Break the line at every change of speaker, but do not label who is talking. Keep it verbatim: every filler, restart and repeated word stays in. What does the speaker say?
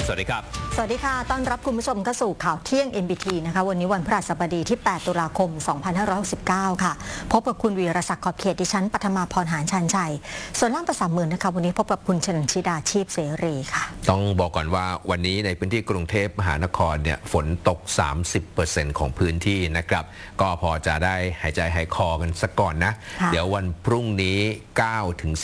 สวัสดีครับ
สวัสดีค่ะต้อนรับคุณผู้ชมเข้าสู่ข่าวเที่ยง เอ็น บี ที นะคะวันนี้วันพฤหัสบดีที่แปดตุลาคมสองพันห้าร้อยหกสิบเก้าค่ะพบกับคุณวีรศักดิ์ขอบเขตดิฉันปฐมาพรหารชันชัยส่วนล่ามภาษามือนะคะวันนี้พบกับคุณชนชิดาชีพเสรีค่ะ
ต้องบอกก่อนว่าวันนี้ในพื้นที่กรุงเทพมหานครเนี่ยฝนตก สามสิบเปอร์เซ็นต์ ของพื้นที่นะครับก็พอจะได้หายใจหายคอกันสักก่อนนะเดี๋ยววันพรุ่งนี้ เก้าถึง